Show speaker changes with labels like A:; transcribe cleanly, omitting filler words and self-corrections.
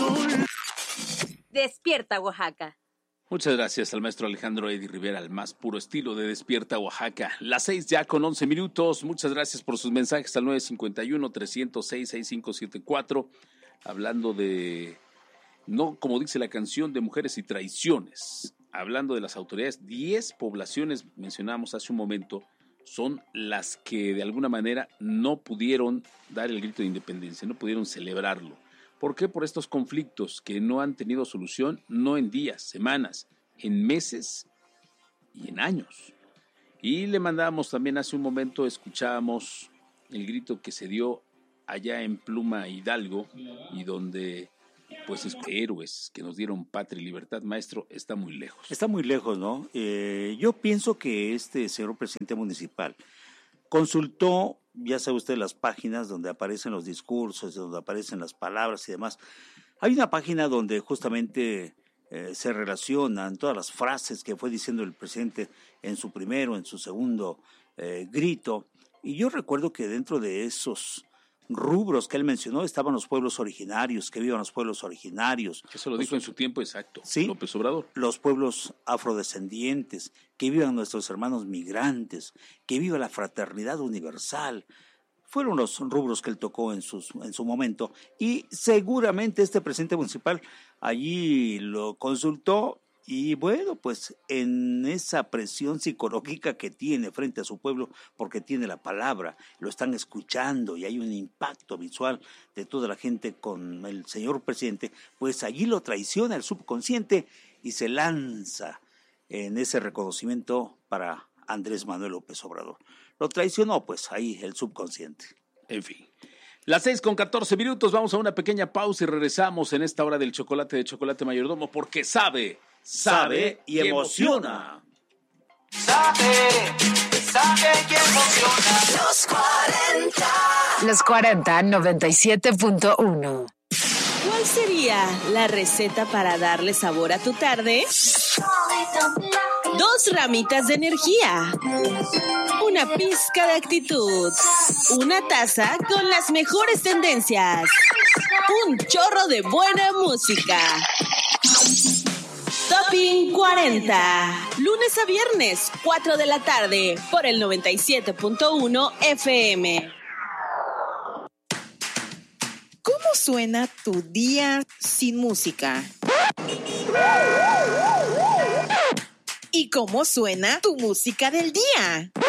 A: Despierta Oaxaca.
B: Muchas gracias al maestro Alejandro Eddie Rivera, al más puro estilo de Despierta Oaxaca. Las 6 ya con 11 minutos. Muchas gracias por sus mensajes al 951-306-6574. Hablando de, no como dice la canción, de mujeres y traiciones. Hablando de las autoridades, 10 poblaciones, mencionamos hace un momento, son las que de alguna manera no pudieron dar el grito de independencia, no pudieron celebrarlo. ¿Por qué? Por estos conflictos que no han tenido solución, no en días, semanas, en meses y en años. Y le mandábamos también hace un momento, escuchábamos el grito que se dio allá en Pluma Hidalgo, y donde pues héroes que nos dieron patria y libertad, maestro, está muy lejos.
C: Está muy lejos, ¿no? Yo pienso que este señor presidente municipal consultó, ya sabe usted, las páginas donde aparecen los discursos, donde aparecen las palabras y demás. Hay una página donde justamente se relacionan todas las frases que fue diciendo el presidente en su primero, en su segundo grito. Y yo recuerdo que dentro de esos rubros que él mencionó estaban los pueblos originarios, que vivan los pueblos originarios.
B: Eso lo dijo en su tiempo exacto,
C: ¿sí?
B: López Obrador.
C: Los pueblos afrodescendientes, que vivan nuestros hermanos migrantes, que viva la fraternidad universal. Fueron los rubros que él tocó en su momento, y seguramente este presidente municipal allí lo consultó. Y bueno, pues en esa presión psicológica que tiene frente a su pueblo, porque tiene la palabra, lo están escuchando y hay un impacto visual de toda la gente con el señor presidente, pues allí lo traiciona el subconsciente y se lanza en ese reconocimiento para Andrés Manuel López Obrador. Lo traicionó pues ahí el subconsciente.
B: En fin. Las 6:14, vamos a una pequeña pausa y regresamos en esta hora del chocolate de Chocolate Mayordomo, porque sabe y emociona.
D: Sabe y emociona.
E: Los 40 97.1.
F: ¿Cuál sería la receta para darle sabor a tu tarde? 2 ramitas de energía, una pizca de actitud, una taza con las mejores tendencias, un chorro de buena música. Topping 40, lunes a viernes, 4 de la tarde, por el 97.1 FM.
G: ¿Cómo suena tu día sin música? ¿Y cómo suena tu música del día?